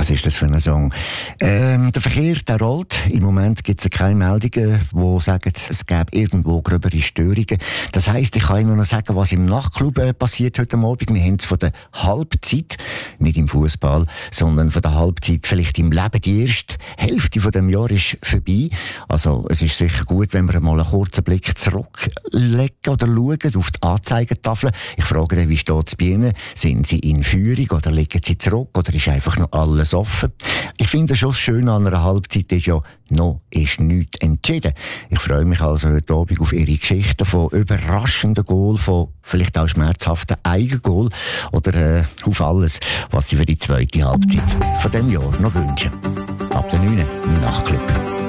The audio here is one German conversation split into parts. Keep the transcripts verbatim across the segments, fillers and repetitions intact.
Was ist das für ein Song? Ähm, der Verkehr, der rollt. Im Moment gibt es keine Meldungen, die sagen, es gäbe irgendwo gröbere Störungen. Das heisst, ich kann Ihnen noch sagen, was im Nachtclub äh, passiert heute Abend. Wir haben es von der Halbzeit, nicht im Fußball, sondern von der Halbzeit vielleicht im Leben. Die erste Hälfte von dem Jahr ist vorbei. Also es ist sicher gut, wenn wir mal einen kurzen Blick zurücklegen oder schauen auf die Anzeigetafel. Ich frage dann, wie steht es bei Ihnen? Sind Sie in Führung oder liegen Sie zurück oder ist einfach noch alles offen? Ich finde schon schön an einer Halbzeit ist ja, noch ist nichts entschieden. Ich freue mich also heute Abend auf Ihre Geschichten von überraschenden Goal, von vielleicht auch schmerzhaften Eigengoal oder äh, auf alles, was Sie für die zweite Halbzeit von diesem Jahr noch wünschen. Ab der neun im Nachtclub.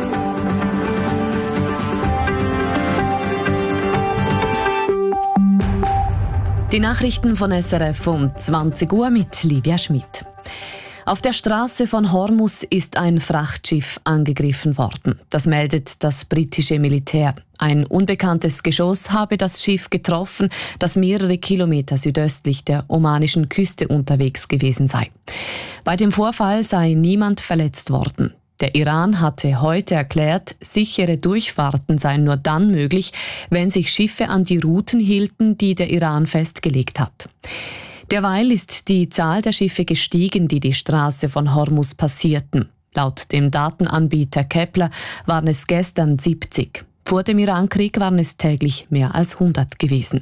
Die Nachrichten von S R F um zwanzig Uhr mit Livia Schmidt. Auf der Straße von Hormuz ist ein Frachtschiff angegriffen worden. Das meldet das britische Militär. Ein unbekanntes Geschoss habe das Schiff getroffen, das mehrere Kilometer südöstlich der omanischen Küste unterwegs gewesen sei. Bei dem Vorfall sei niemand verletzt worden. Der Iran hatte heute erklärt, sichere Durchfahrten seien nur dann möglich, wenn sich Schiffe an die Routen hielten, die der Iran festgelegt hat. Derweil ist die Zahl der Schiffe gestiegen, die die Straße von Hormuz passierten. Laut dem Datenanbieter Kepler waren es gestern siebzig. Vor dem Irankrieg waren es täglich mehr als hundert gewesen.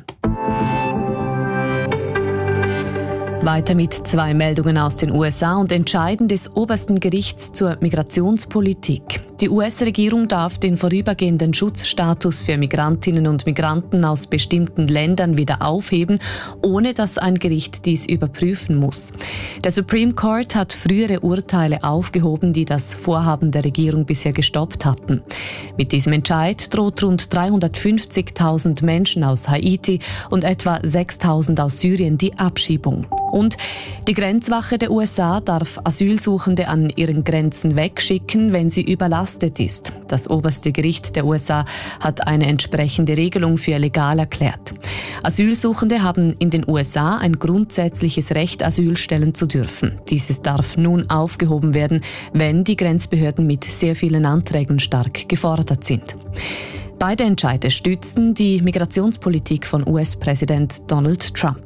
Weiter mit zwei Meldungen aus den U S A und Entscheiden des obersten Gerichts zur Migrationspolitik. Die U S-Regierung darf den vorübergehenden Schutzstatus für Migrantinnen und Migranten aus bestimmten Ländern wieder aufheben, ohne dass ein Gericht dies überprüfen muss. Der Supreme Court hat frühere Urteile aufgehoben, die das Vorhaben der Regierung bisher gestoppt hatten. Mit diesem Entscheid droht rund dreihundertfünfzigtausend Menschen aus Haiti und etwa sechstausend aus Syrien die Abschiebung. Und die Grenzwache der U S A darf Asylsuchende an ihren Grenzen wegschicken, wenn sie überlastet ist. Das oberste Gericht der U S A hat eine entsprechende Regelung für legal erklärt. Asylsuchende haben in den U S A ein grundsätzliches Recht, Asyl stellen zu dürfen. Dieses darf nun aufgehoben werden, wenn die Grenzbehörden mit sehr vielen Anträgen stark gefordert sind. Beide Entscheide stützen die Migrationspolitik von U S-Präsident Donald Trump.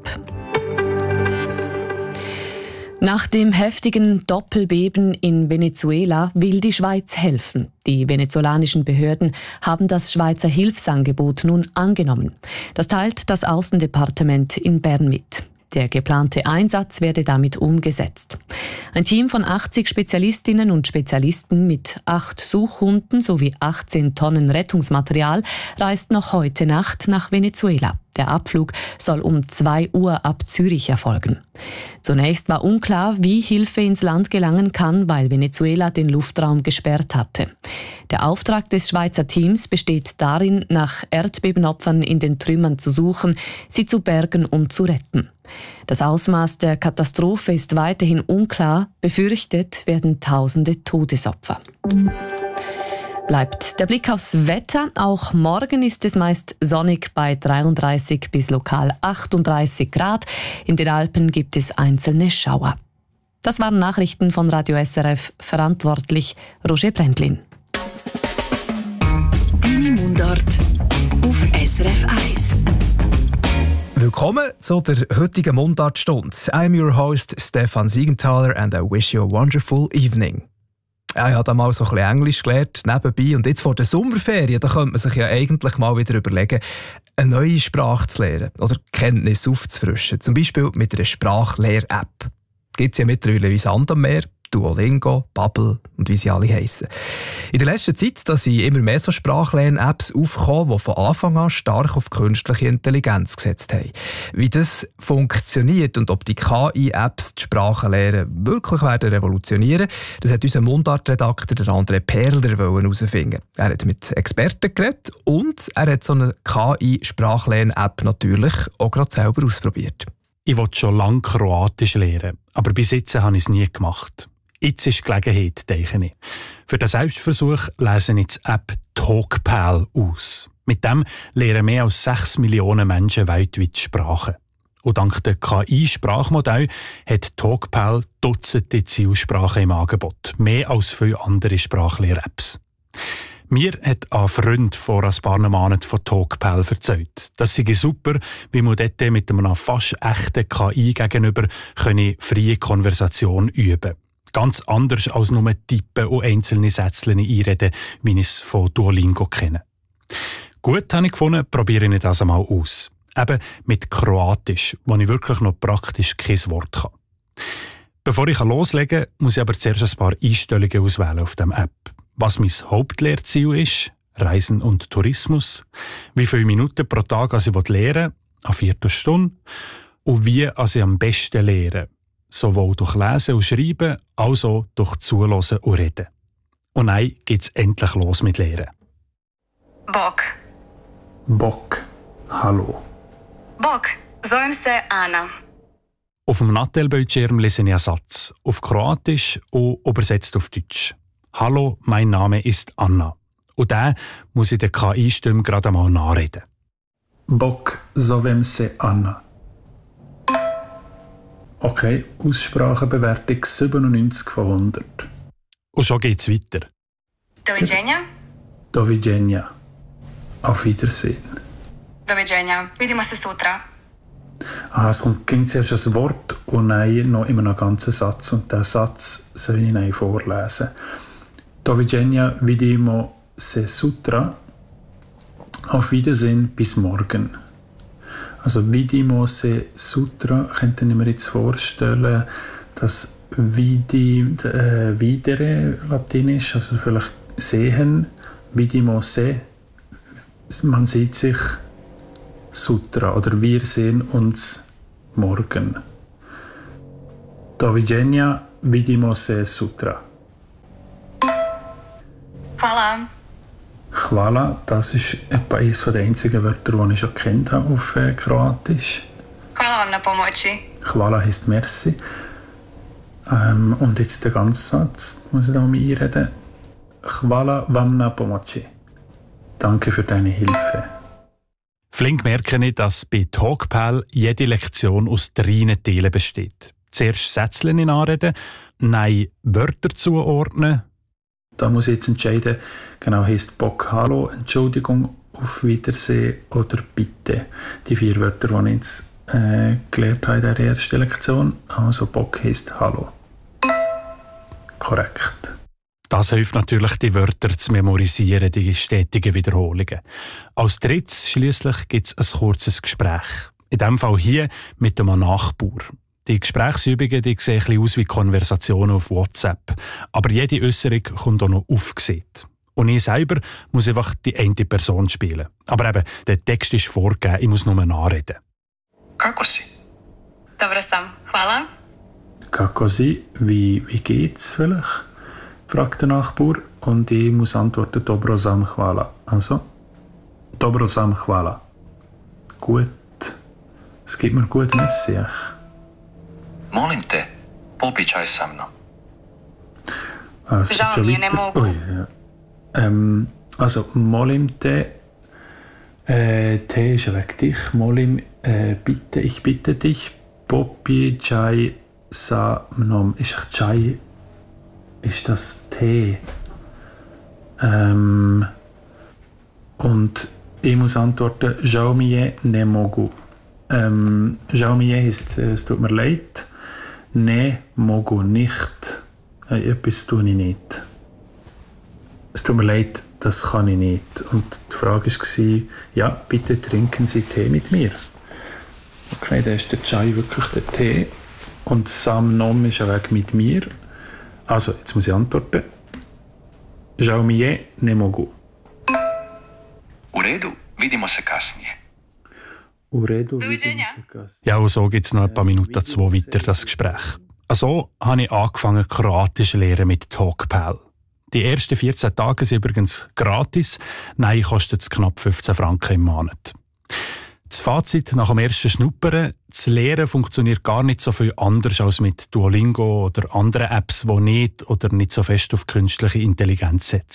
Nach dem heftigen Doppelbeben in Venezuela will die Schweiz helfen. Die venezolanischen Behörden haben das Schweizer Hilfsangebot nun angenommen. Das teilt das Aussendepartement in Bern mit. Der geplante Einsatz werde damit umgesetzt. Ein Team von achtzig Spezialistinnen und Spezialisten mit acht Suchhunden sowie achtzehn Tonnen Rettungsmaterial reist noch heute Nacht nach Venezuela. Der Abflug soll um zwei Uhr ab Zürich erfolgen. Zunächst war unklar, wie Hilfe ins Land gelangen kann, weil Venezuela den Luftraum gesperrt hatte. Der Auftrag des Schweizer Teams besteht darin, nach Erdbebenopfern in den Trümmern zu suchen, sie zu bergen und zu retten. Das Ausmaß der Katastrophe ist weiterhin unklar. Befürchtet werden tausende Todesopfer. Bleibt der Blick aufs Wetter. Auch morgen ist es meist sonnig bei dreiunddreißig bis lokal achtunddreißig Grad. In den Alpen gibt es einzelne Schauer. Das waren Nachrichten von Radio S R F. Verantwortlich Roger Brändlin. Deine Mundart auf S R F eins. Willkommen zu der heutigen Mundartstunde. I'm your host Stefan Siegenthaler and I wish you a wonderful evening. Ich habe da mal so ein bisschen Englisch gelernt, nebenbei. Und jetzt vor der Sommerferien, da könnte man sich ja eigentlich mal wieder überlegen, eine neue Sprache zu lernen oder Kenntnisse aufzufrischen. Zum Beispiel mit einer Sprachlehr-App. Gibt es ja mittlerweile wie Sand am Meer. Duolingo, Babbel und wie sie alle heissen. In der letzten Zeit da sind immer mehr so Sprachlern-Apps aufgekommen, die von Anfang an stark auf künstliche Intelligenz gesetzt haben. Wie das funktioniert und ob die K I-Apps die Sprachenlehre wirklich werden revolutionieren, das hat unser Mundartredakteur André Perler herausfinden. Er hat mit Experten geredet und er hat so eine K I-Sprachlern-App natürlich auch gerade selber ausprobiert. Ich wollte schon lange Kroatisch lernen, aber bis jetzt habe ich es nie gemacht. Jetzt ist die Gelegenheit, denke ich. Für den Selbstversuch lese ich die App Talkpal aus. Mit dem lernen mehr als sechs Millionen Menschen weltweit Sprachen. Und dank der K I-Sprachmodell hat TalkPal Dutzende Zielsprachen im Angebot. Mehr als viele andere Sprachlehr-Apps. Mir hat ein Freund vor ein paar Monaten von TalkPal erzählt. Das sei super, wie man dort mit einem fast echten K I gegenüber freie Konversation üben kann. Ganz anders als nur tippen und einzelne Sätze einreden, wie ich es von Duolingo kenne. Gut, habe ich gefunden, probiere ich das einmal aus. Eben mit Kroatisch, wo ich wirklich noch praktisch kein Wort kann. Bevor ich loslegen kann, muss ich aber zuerst ein paar Einstellungen auswählen auf dem App. Was mein Hauptlehrziel ist, Reisen und Tourismus, wie viele Minuten pro Tag ich lernen will, eine Viertelstunde, und wie ich am besten lehre, sowohl durch Lesen und Schreiben, als auch durch Zuhören und Reden. Und dann geht es endlich los mit Lehren. Bok. Bok. Hallo. Bok, zovem se Anna. Auf dem Nattel-Bildschirm lese ich einen Satz, auf Kroatisch und übersetzt auf Deutsch. Hallo, mein Name ist Anna. Und den muss ich der K I-Stimme gerade einmal nachreden. Bok, zovem se Anna. Okay, Aussprachebewertung siebenundneunzig von hundert. Und schon geht's weiter. Doviđenja. Doviđenja. Auf Wiedersehen. Doviđenja. Vidimo se sutra. Ah, es kommt ging zuerst ein Wort und dann noch immer einen ganzen Satz. Und diesen Satz soll ich dann vorlesen. Doviđenja, vidimo se sutra. Auf Wiedersehen, bis morgen. Also vidimo se sutra könnte ich mir jetzt vorstellen, dass vidi, äh, videre Latinisch, also vielleicht sehen, vidimo se, man sieht sich sutra oder wir sehen uns morgen. Doviđenja, vidimo se sutra. Hvala. Hvala, das ist etwa eines der einzigen Wörter, die ich schon kennt habe auf äh, Kroatisch. Hvala vam na pomoći. Hvala heisst merci. Ähm, und jetzt der ganze Satz, muss ich da mal einreden. Hvala vam na pomoći. Danke für deine Hilfe. Flink merke ich, dass bei TalkPal jede Lektion aus drei Teilen besteht. Zuerst Sätze anreden, dann Wörter zuordnen. Da muss ich jetzt entscheiden, genau heisst Bok Hallo, Entschuldigung, auf Wiedersehen oder Bitte. Die vier Wörter, die ich jetzt äh, gelernt habe in der ersten Lektion. Also Bok heisst Hallo. Korrekt. Das hilft natürlich, die Wörter zu memorisieren, die stetigen Wiederholungen. Als drittes schliesslich gibt es ein kurzes Gespräch. In diesem Fall hier mit einem Nachbar. Die Gesprächsübungen die sehen ein bisschen aus wie Konversationen auf WhatsApp. Aber jede Äußerung kommt auch noch aufgesehen. Und ich selber muss einfach die eine Person spielen. Aber eben, der Text ist vorgegeben, ich muss nur nachreden. Kako si? Dobro sam. Hvala. Kako si? Wie, wie geht's vielleicht? Fragt der Nachbar. Und ich muss antworten, Dobro sam hvala. Also, Dobro sam hvala. Gut. Es gibt mir gut, merci. Molim te, popij čaj sa mnom. Also, Žao mi je, ne mogu. Oh, ja. ähm, also, molim te, äh, te ist weg dich. Molim, äh, bitte, ich bitte dich, popij čaj sa mnom. Ist echt Čaj, ist das Tee? Ähm, und ich muss antworten, žao mi je, ne mogu. Ähm, žao mi je heisst, es tut mir leid. Ne mogu nicht. Äh, etwas tue ich nicht. Es tut mir leid, das kann ich nicht. Und die Frage war, ja, bitte trinken Sie Tee mit mir. Okay, da ist der Chai wirklich der Tee. Und Sam Nom ist ein Weg mit mir. Also, jetzt muss ich antworten. Žao mi je, ne mogu. U redu, vidimo se kasnije. Ja, und so gibt es noch ein paar Minuten zwei weiter das Gespräch. Also habe ich angefangen, Kroatisch zu lernen mit TalkPal. Die ersten vierzehn Tage sind übrigens gratis, nein, kostet es knapp fünfzehn Franken im Monat. Das Fazit nach dem ersten Schnuppern: Das Lehren funktioniert gar nicht so viel anders als mit Duolingo oder anderen Apps, die nicht oder nicht so fest auf künstliche Intelligenz setzen.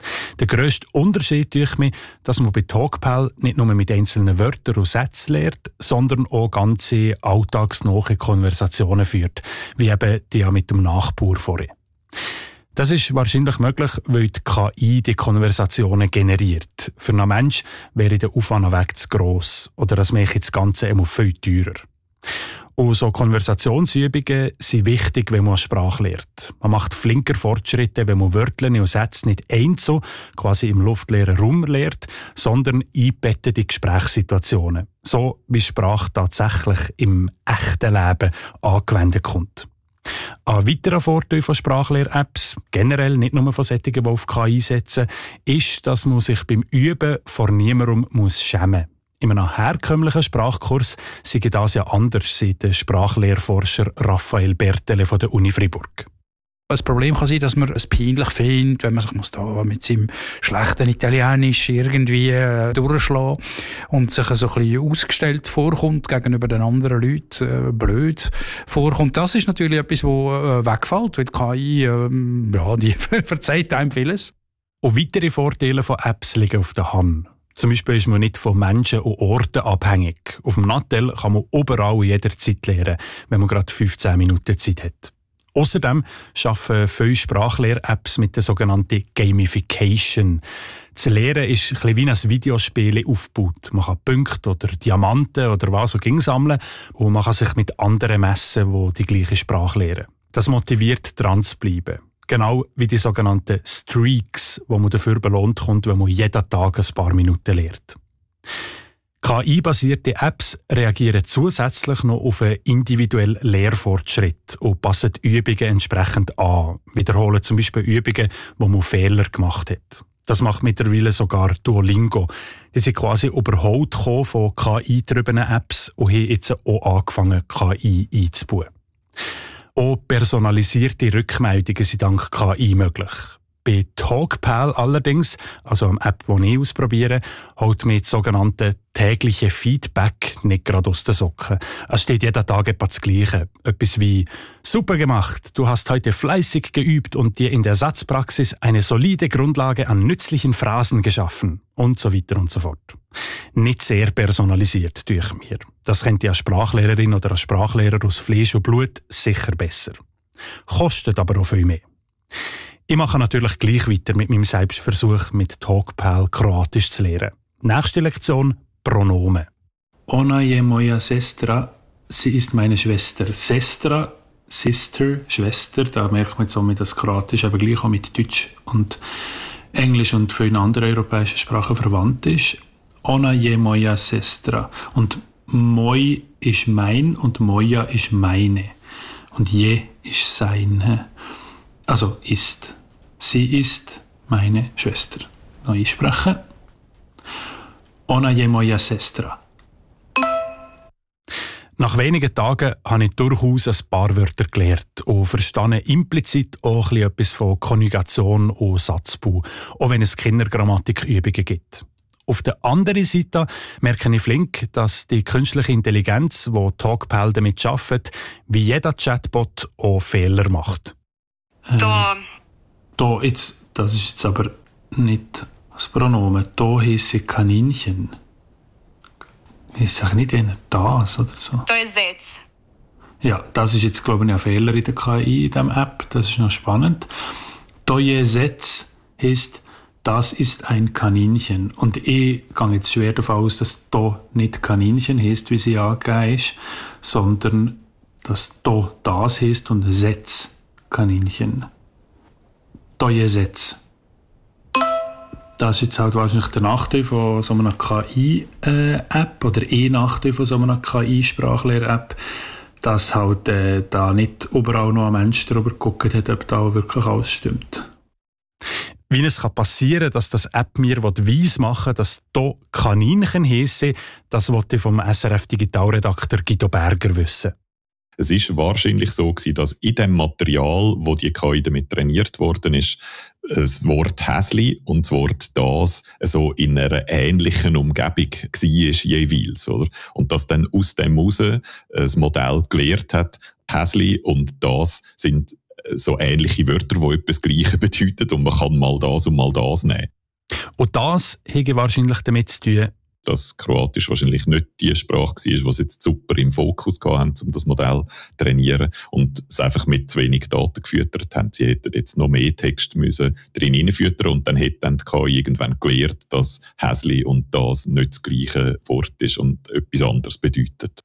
Der grösste Unterschied durch mich, dass man bei Talkpal nicht nur mit einzelnen Wörtern und Sätzen lernt, sondern auch ganze alltagsnahe Konversationen führt, wie eben die ja mit dem Nachbar vorhin. Das ist wahrscheinlich möglich, weil die K I die Konversationen generiert. Für einen Menschen wäre der Aufwand weg zu gross oder das mache das Ganze immer viel teurer. Und so Konversationsübungen sind wichtig, wenn man eine Sprache lernt. Man macht flinker Fortschritte, wenn man Wörter und Sätze nicht einzeln, quasi im luftleeren Raum lernt, sondern einbettete Gesprächssituationen. So wie Sprache tatsächlich im echten Leben angewendet kommt. Ein weiterer Vorteil von Sprachlehr-Apps, generell nicht nur von solchen, die auf K I setzen, ist, dass man sich beim Üben vor niemandem muss schämen muss. In einem herkömmlichen Sprachkurs sei das ja anders, sagt der Sprachlehrforscher Raphael Bertele von der Uni Fribourg. Das Problem kann sein, dass man es peinlich findet, wenn man sich muss da mit seinem schlechten Italienisch irgendwie äh, durchschlagen und sich so ein bisschen ausgestellt vorkommt gegenüber den anderen Leuten, äh, blöd vorkommt. Das ist natürlich etwas, das äh, wegfällt, weil die K I, äh, ja, die verzeiht einem vieles. Und weitere Vorteile von Apps liegen auf der Hand. Zum Beispiel ist man nicht von Menschen und Orten abhängig. Auf dem Nattel kann man überall jederzeit lernen, wenn man gerade fünfzehn Minuten Zeit hat. Außerdem arbeiten viele Sprachlehr-Apps mit der sogenannten Gamification. Das Lehren ist ein bisschen wie ein Videospiel aufgebaut. Man kann Punkte oder Diamanten oder was auch immer sammeln und man kann sich mit anderen messen, die die gleiche Sprache lernen. Das motiviert, dran zu bleiben. Genau wie die sogenannten Streaks, wo man dafür belohnt kommt, wenn man jeden Tag ein paar Minuten lernt. K I-basierte Apps reagieren zusätzlich noch auf einen individuellen Lehrfortschritt und passen die Übungen entsprechend an, wiederholen zum Beispiel Übungen, wo man Fehler gemacht hat. Das macht mittlerweile sogar Duolingo. Die sind quasi überholt von K I-getriebenen Apps und haben jetzt auch angefangen, K I einzubauen. Auch personalisierte Rückmeldungen sind dank K I möglich. Bei Talkpal allerdings, also eine App, die ich ausprobiere, holt mir das sogenannte tägliche Feedback nicht gerade aus den Socken. Es steht jeden Tag etwas das Gleiche. Etwas wie «Super gemacht, du hast heute fleißig geübt und dir in der Satzpraxis eine solide Grundlage an nützlichen Phrasen geschaffen» und so weiter und so fort. Nicht sehr personalisiert durch mir. Das könnte eine Sprachlehrerin oder ein Sprachlehrer aus Fleisch und Blut sicher besser. Kostet aber auch viel mehr. Ich mache natürlich gleich weiter mit meinem Selbstversuch, mit Talkpal Kroatisch zu lernen. Nächste Lektion: Pronomen. Ona je moja sestra, sie ist meine Schwester. Sestra, Sister, Schwester, da merkt man jetzt auch mit das Kroatisch, aber gleich auch mit Deutsch und Englisch und vielen anderen europäischen Sprachen verwandt ist. Ona je moja sestra. Und moj ist mein und moja ist meine. Und je ist seine. Also ist. Sie ist meine Schwester. Noch einsprechen. Ona je moja sestra. Nach wenigen Tagen habe ich durchaus ein paar Wörter gelernt und verstehe implizit auch ein bisschen etwas von Konjugation und Satzbau, auch wenn es Kindergrammatikübungen gibt. Auf der anderen Seite merke ich flink, dass die künstliche Intelligenz, die Talkpal damit arbeitet, wie jeder Chatbot auch Fehler macht. Da. Da, jetzt, das ist jetzt aber nicht das Pronomen. Da heisse Kaninchen. Ich sage nicht eher das oder so. To je zec. Ja, das ist jetzt, glaube ich, ein Fehler in der K I, in dieser App. Das ist noch spannend. To je zec heisst, das ist ein Kaninchen. Und ich gehe jetzt schwer davon aus, dass da nicht Kaninchen heisst, wie sie angegeben ist, sondern dass da das heisst und Setz Kaninchen. To je zec. Das ist jetzt halt wahrscheinlich der Nachteil von so einer K I-App äh, oder ein Nachteil von so einer K I-Sprachlehr-App, dass halt äh, da nicht überall noch ein Mensch darüber geguckt hat, ob da wirklich alles stimmt. Wie es passieren kann, dass das App mir weiss machen will, dass hier Kaninchen heisse, das wollte ich vom S R F-Digitalredakteur Guido Berger wissen. Es ist wahrscheinlich so gewesen, dass in dem Material, wo die K I damit trainiert worden ist, das Wort «Häsli» und das Wort «das» so in einer ähnlichen Umgebung war jeweils, oder? Und dass dann aus dem heraus ein Modell gelehrt hat, «Häsli» und «das» sind so ähnliche Wörter, die etwas Gleiches bedeuten und man kann mal das und mal das nehmen. Und das hätte wahrscheinlich damit zu tun, dass Kroatisch wahrscheinlich nicht die Sprache war, die sie jetzt super im Fokus hatten, um das Modell zu trainieren und es einfach mit zu wenig Daten gefüttert haben. Sie hätten jetzt noch mehr Text müssen drin hineinfüttern und dann hätte die K I irgendwann gelernt, dass Häsli und das nicht das gleiche Wort ist und etwas anderes bedeutet.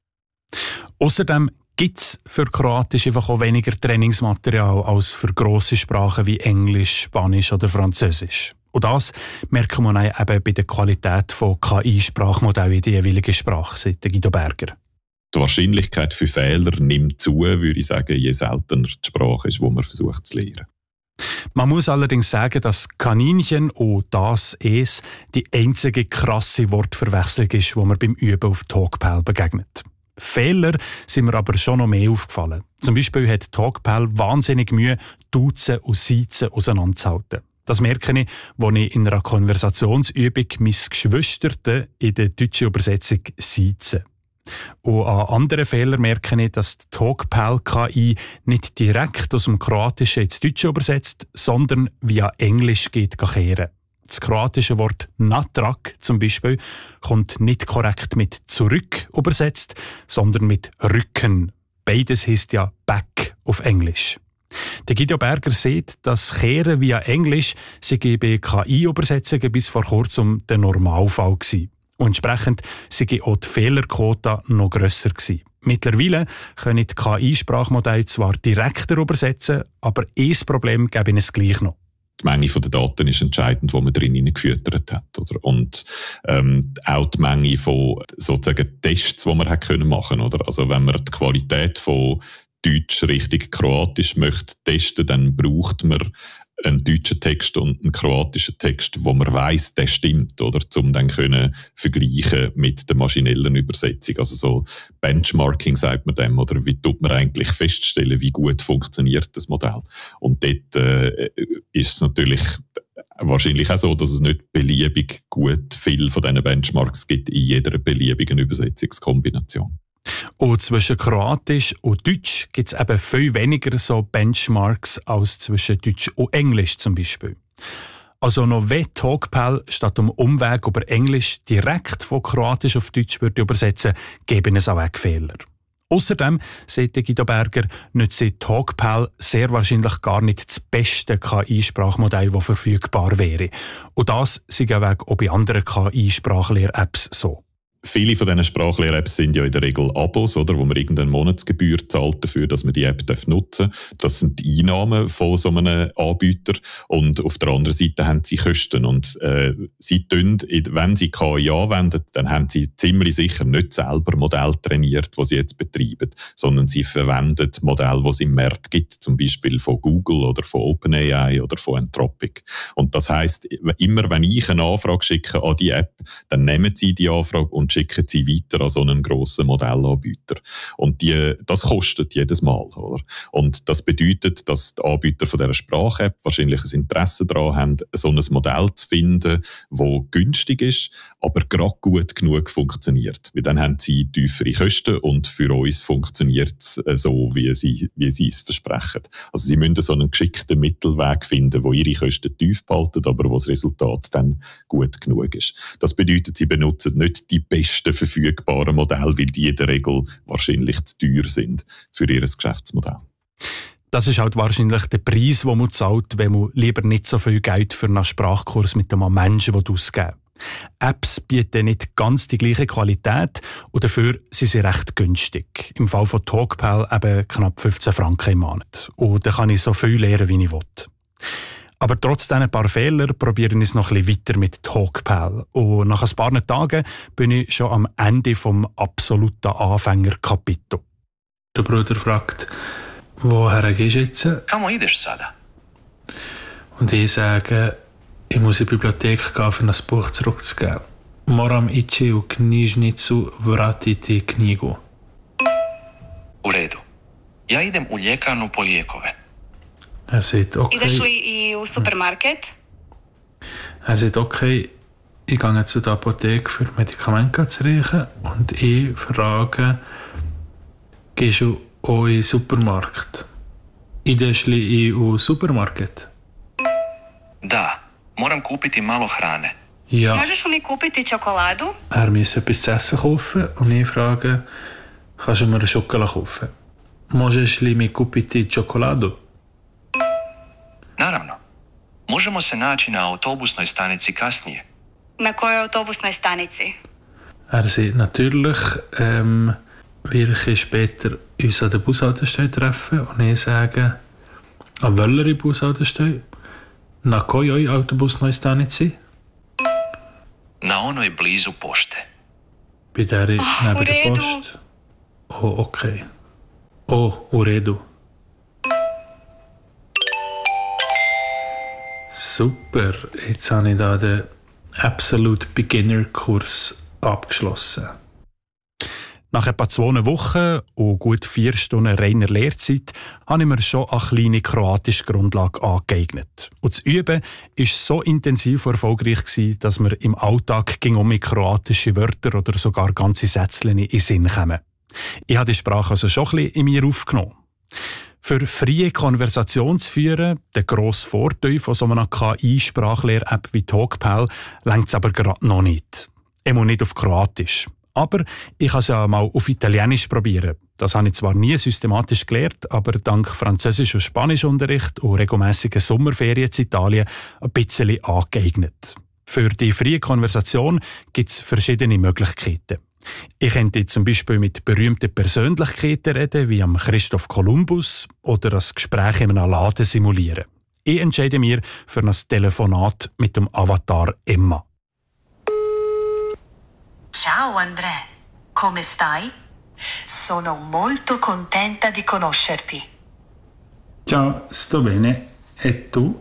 Außerdem gibt es für Kroatisch einfach auch weniger Trainingsmaterial als für grosse Sprachen wie Englisch, Spanisch oder Französisch. Und das merken wir eben bei der Qualität von K I-Sprachmodellen in der jeweiligen Sprache, sagt Guido Berger. Die Wahrscheinlichkeit für Fehler nimmt zu, würde ich sagen, je seltener die Sprache ist, die man versucht zu lernen. Man muss allerdings sagen, dass Kaninchen und das, es die einzige krasse Wortverwechslung ist, die man beim Üben auf Talkpal begegnet. Fehler sind mir aber schon noch mehr aufgefallen. Zum Beispiel hat Talkpal wahnsinnig Mühe, Duzen und Siezen auseinanderzuhalten. Das merke ich, als ich in einer Konversationsübung meine Geschwister in der deutschen Übersetzung siezen. Und an anderen Fehlern merke ich, dass die Talkpal-K I nicht direkt aus dem Kroatischen ins Deutsche übersetzt, sondern via Englisch geht kehren. Das kroatische Wort natrag zum Beispiel kommt nicht korrekt mit zurück übersetzt, sondern mit Rücken. Beides heisst ja back auf Englisch. Der Guido Berger sieht, dass Kehren via Englisch sei bei K I-Übersetzungen bis vor kurzem der Normalfall gewesen. Und entsprechend sei auch die Fehlerquote noch grösser gewesen. Mittlerweile können die K I-Sprachmodelle zwar direkter übersetzen, aber ein Problem gäbe es gleich noch. Die Menge der Daten ist entscheidend, die man drin gefüttert hat. Oder? Und ähm, auch die Menge von sozusagen Tests, die man hat können machen. Oder? Also wenn man die Qualität von Deutsch richtig Kroatisch möchte testen, dann braucht man einen deutschen Text und einen kroatischen Text, wo man weiss, der stimmt, oder? Um dann können vergleichen mit der maschinellen Übersetzung. Also so Benchmarking sagt man dem, oder wie tut man eigentlich feststellen, wie gut funktioniert das Modell? Und dort äh, ist es natürlich wahrscheinlich auch so, dass es nicht beliebig gut viel von diesen Benchmarks gibt in jeder beliebigen Übersetzungskombination. Und zwischen Kroatisch und Deutsch gibt es eben viel weniger so Benchmarks als zwischen Deutsch und Englisch zum Beispiel. Also noch wenn Talkpal statt um Umweg über Englisch direkt von Kroatisch auf Deutsch würde übersetzen, geben es auch Wegfehler. Außerdem, sagt Guido Berger, nützt Talkpal sehr wahrscheinlich gar nicht das beste K I-Sprachmodell, das verfügbar wäre. Und das sei auch bei anderen K I-Sprachlehr-Apps so. Viele von diesen Sprachlehr-Apps sind ja in der Regel Abos, oder, wo man irgendeine Monatsgebühr zahlt dafür, dass man die App nutzen darf. Das sind die Einnahmen von so einem Anbieter. Und auf der anderen Seite haben sie Kosten. Und äh, sie tun, wenn sie K I anwenden, dann haben sie ziemlich sicher nicht selber Modelle trainiert, die sie jetzt betreiben, sondern sie verwenden Modelle, die es im Markt gibt, zum Beispiel von Google oder von OpenAI oder von Anthropic. Und das heisst, immer wenn ich eine Anfrage schicke an die App, dann nehmen sie die Anfrage und schicken sie weiter an so einen grossen Modellanbieter. Und die, das kostet jedes Mal. Oder? Und das bedeutet, dass die Anbieter von dieser Sprach-App wahrscheinlich ein Interesse daran haben, so ein Modell zu finden, das günstig ist, aber gerade gut genug funktioniert. Weil dann haben sie tiefere Kosten und für uns funktioniert es so, wie sie, wie sie es versprechen. Also sie müssen so einen geschickten Mittelweg finden, wo ihre Kosten tief behalten, aber wo das Resultat dann gut genug ist. Das bedeutet, sie benutzen nicht die besten verfügbaren Modelle, weil die in der Regel wahrscheinlich zu teuer sind für ihr Geschäftsmodell. Das ist halt wahrscheinlich der Preis, den man zahlt, wenn man lieber nicht so viel Geld für einen Sprachkurs mit einem Menschen ausgeben. Apps bieten nicht ganz die gleiche Qualität und dafür sind sie recht günstig. Im Fall von Talkpal eben knapp fünfzehn Franken im Monat. Und dann kann ich so viel lernen, wie ich will. Aber trotz diesen paar Fehler probiere ich es noch ein bisschen weiter mit Talkpal. Und nach ein paar Tagen bin ich schon am Ende vom absoluten Anfängerkapitel. Der Bruder fragt, woher gehst du jetzt? Kamo ideš sada? Und ich sage, ich muss in die Bibliothek gehen, um ein Buch zurückzugeben. Moram ići u knjižnicu vratiti knjigu. U redu. Ja idem u ljekarnu po lijekove. Er sagt, okay. Ideš li i u supermarket? Er sagt, okay, ich gehe zu der Apotheke für Medikamente zu riechen und ich frage, gehst du auch in den Supermarkt? Ideš li i u supermarket? Da, moram kupiti malo hrane. Ja. Možeš li mi kupiti čokoladu? Er muss etwas zu essen kaufen und ich frage, kannst du mir eine Schokolade kaufen? Možeš li mi kupiti čokoladu? Naravno. Možemo se naći na autobusnoj stanici kasnije. Na kojoj autobusnoj stanici? Er sagt, natürlich ähm, werde ich später uns an der Bushaltestelle treffen und ich sage, an welcher Bushaltestelle? Na kojoj autobusnoj stanici? Na onoj blizu pošte. Bei der Oh, neben u der redu. Post. Oh, okay. Oh, u redu. Super, jetzt habe ich da den Absolute Beginner Kurs abgeschlossen. Nach etwa zwei Wochen und gut vier Stunden reiner Lehrzeit habe ich mir schon eine kleine kroatische Grundlage angeeignet. Und das Üben war so intensiv und erfolgreich, dass mir im Alltag ging um mit kroatische Wörter oder sogar ganze Sätze in den Sinn kommen. Ich habe die Sprache also schon ein bisschen in mir aufgenommen. Für freie Konversation zu führen, der grosse Vorteil von so einer K I-Sprachlehr-App wie Talkpal, reicht es aber gerade noch nicht. Immer nicht auf Kroatisch. Aber ich kann es ja mal auf Italienisch probieren. Das habe ich zwar nie systematisch gelernt, aber dank Französisch- und Spanischunterricht und regelmäßigen Sommerferien in Italien ein bisschen angeeignet. Für die freie Konversation gibt es verschiedene Möglichkeiten. Ich könnte zum Beispiel mit berühmten Persönlichkeiten reden, wie am Christoph Kolumbus, oder das Gespräch in einem Laden simulieren. Ich entscheide mich für ein Telefonat mit dem Avatar Emma. Ciao André, come stai? Sono molto contenta di conoscerti. Ciao, sto bene. E tu?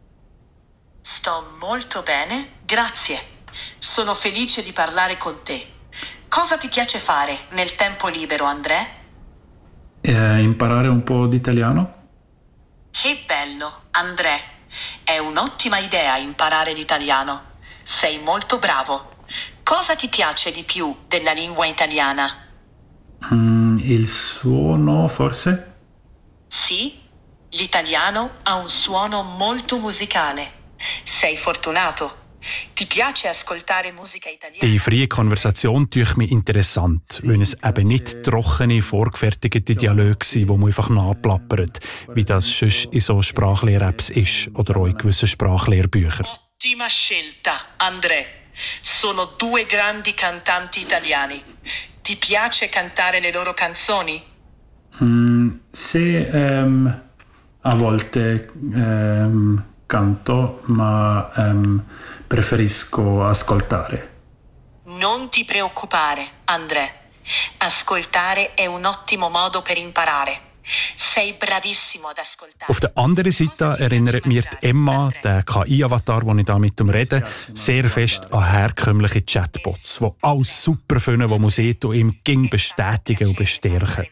Sto molto bene, grazie. Sono felice di parlare con te. Cosa ti piace fare nel tempo libero, André? Eh, imparare un po' di italiano? Che bello, André. È un'ottima idea imparare l'italiano. Sei molto bravo. Cosa ti piace di più della lingua italiana? Mm, il suono, forse? Sì, l'italiano ha un suono molto musicale. Sei fortunato. Ti piace ascoltare musica italiana? Die freie Konversation tue mich interessant, weil es eben nicht trockene, vorgefertigte Dialoge sind, die man einfach nachplappert, wie das sonst in so Sprachlehr-Apps ist oder auch in gewissen Sprachlehrbüchern. Ottima scelta, André. Sono due grandi cantanti italiani. Ti piace cantare le loro canzoni? Mm, sì, ehm, a volte ehm, canto, ma ehm, preferisco ascoltare. Non ti preoccupare, André. Ascoltare è un ottimo modo per imparare. Sei bravissimo ad ascoltare. Auf der anderen Seite erinnert mich die Emma, der K I-Avatar, den ich da mit ihm rede, sehr fest an herkömmliche Chatbots, die alles super finden, was man sieht und ihm ging bestätigen und bestärken.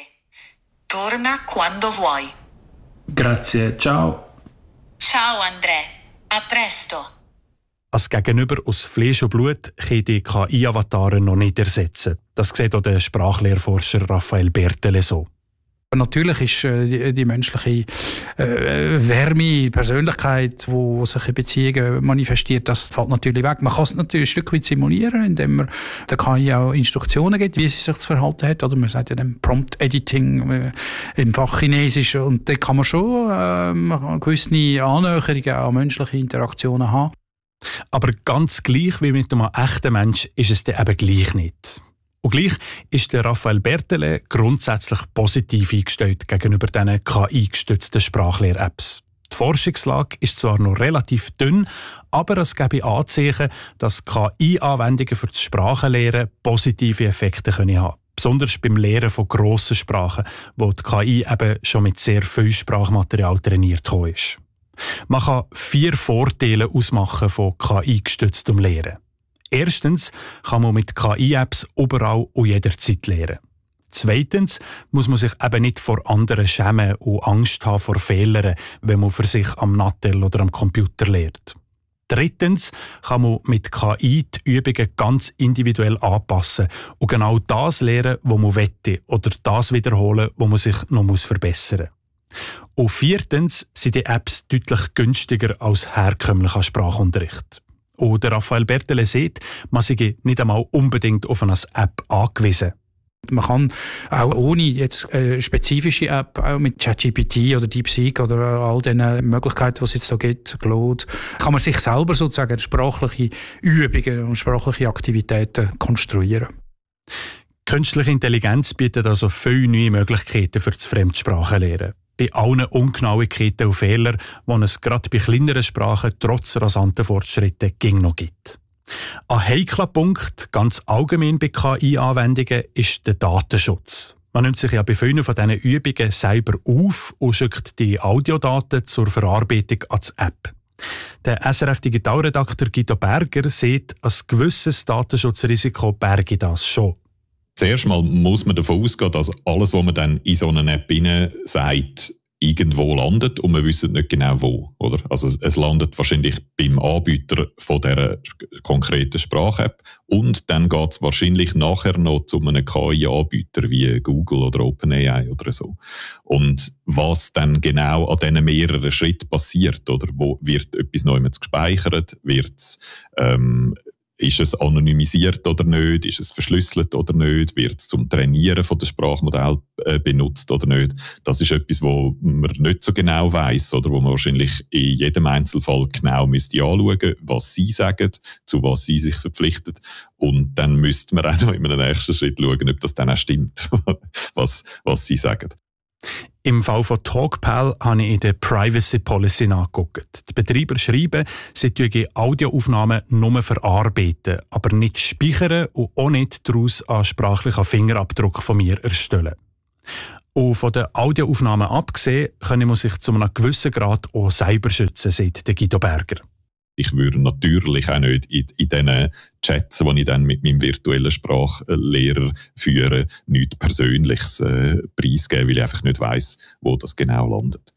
Torna quando vuoi. Grazie, ciao. Ciao, André. A presto. Als Gegenüber aus Fleisch und Blut kann die K I-Avatare noch nicht ersetzen. Das sieht auch der Sprachlehrforscher Raphael Bertele so. Natürlich ist äh, die, die menschliche äh, Wärme, Persönlichkeit, die sich in Beziehungen manifestiert, das fällt natürlich weg. Man kann es natürlich ein Stück weit simulieren, indem man der K I auch Instruktionen gibt, wie sie sich zu verhalten hat. Oder man sagt ja dann Prompt Editing äh, im Fach Chinesisch. Und da kann man schon äh, gewisse Annäherungen an menschliche Interaktionen haben. Aber ganz gleich wie mit einem echten Mensch ist es dann eben gleich nicht. Und gleich ist der Raphael Bertele grundsätzlich positiv eingestellt gegenüber diesen K I-gestützten Sprachlehr-Apps. Die Forschungslage ist zwar noch relativ dünn, aber es gäbe Anzeichen, dass K I-Anwendungen für das Sprachenlernen positive Effekte können haben. Besonders beim Lehren von grossen Sprachen, wo die K I eben schon mit sehr viel Sprachmaterial trainiert ist. Man kann vier Vorteile ausmachen von K I-gestütztem Lehren. Erstens kann man mit K I-Apps überall und jederzeit lernen. Zweitens muss man sich eben nicht vor anderen schämen und Angst haben vor Fehlern, wenn man für sich am Nattel oder am Computer lernt. Drittens kann man mit K I die Übungen ganz individuell anpassen und genau das lernen, was man wette, oder das wiederholen, wo man sich noch verbessern muss. Und viertens sind die Apps deutlich günstiger als herkömmlicher Sprachunterricht. Und der Raphael Bertele sieht, man sei nicht einmal unbedingt auf eine App angewiesen. Man kann auch ohne jetzt eine spezifische App, auch mit ChatGPT oder DeepSeek oder all den Möglichkeiten, die es jetzt da gibt, Claude, kann man sich selber sozusagen sprachliche Übungen und sprachliche Aktivitäten konstruieren. Künstliche Intelligenz bietet also viele neue Möglichkeiten für das Fremdsprachenlernen. Bei allen Ungenauigkeiten und Fehlern, die es gerade bei kleineren Sprachen trotz rasanter Fortschritte ging noch gibt. Ein heikler Punkt, ganz allgemein bei K I-Anwendungen, ist der Datenschutz. Man nimmt sich ja bei vielen von diesen Übungen selber auf und schickt die Audiodaten zur Verarbeitung als App. Der S R F-Digitalredakteur Guido Berger sieht, ein gewisses Datenschutzrisiko berge das schon. Zuerst mal muss man davon ausgehen, dass alles, was man dann in so eine App hinein sagt, irgendwo landet und wir wissen nicht genau wo. Oder? Also es landet wahrscheinlich beim Anbieter von dieser konkreten Sprach-App und dann geht es wahrscheinlich nachher noch zu einem K I-Anbieter wie Google oder OpenAI oder so. Und was dann genau an diesen mehreren Schritten passiert, oder wo wird etwas neu gespeichert, wird's, ähm, ist es anonymisiert oder nicht? Ist es verschlüsselt oder nicht? Wird es zum Trainieren von der Sprachmodell äh, benutzt oder nicht? Das ist etwas, wo man nicht so genau weiss oder wo man wahrscheinlich in jedem Einzelfall genau müsste anschauen, was sie sagen, zu was sie sich verpflichten. Und dann müsste man auch noch in einem nächsten Schritt schauen, ob das dann auch stimmt, was, was sie sagen. Im Fall von TalkPal habe ich in der Privacy Policy nachgeguckt. Die Betreiber schreiben, sie würden Audioaufnahmen nur verarbeiten, aber nicht speichern und auch nicht daraus einen sprachlichen Fingerabdruck von mir erstellen. Und von den Audioaufnahmen abgesehen, können man sich zu einem gewissen Grad auch selber schützen, sagt Guido Berger. Ich würde natürlich auch nicht in, in diesen Chats, die ich dann mit meinem virtuellen Sprachlehrer führe, nichts Persönliches äh, preisgeben, weil ich einfach nicht weiss, wo das genau landet.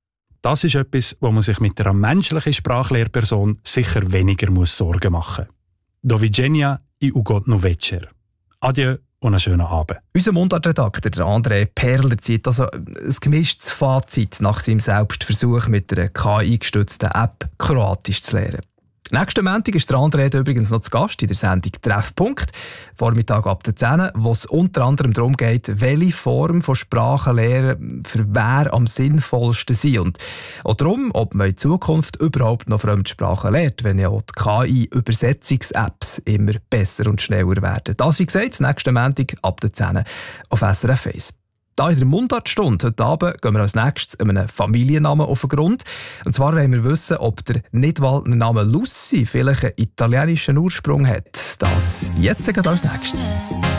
Das ist etwas, wo man sich mit einer menschlichen Sprachlehrperson sicher weniger muss Sorgen machen muss. Do widzenia i ugodno večer. Adieu und einen schönen Abend. Unser Mundartredakteur, der André Perler, zieht also ein gemischtes Fazit nach seinem Selbstversuch mit einer K I-gestützten App Kroatisch zu lernen. Nächsten Montag ist der André übrigens noch zu Gast in der Sendung Treffpunkt, Vormittag ab der zehn, wo es unter anderem darum geht, welche Form von Sprachenlehre für wer am sinnvollsten sind. Und auch darum, ob man in Zukunft überhaupt noch Fremdsprachen lernt, wenn ja auch die K I-Übersetzungs-Apps immer besser und schneller werden. Das, wie gesagt, nächsten Montag ab der zehn auf S R F eins. Da in der Mundartstunde heute Abend gehen wir als nächstes einem Familiennamen auf den Grund. Und zwar wollen wir wissen, ob der Nidwaldner Name Lucy vielleicht einen italienischen Ursprung hat. Das jetzt als nächstes.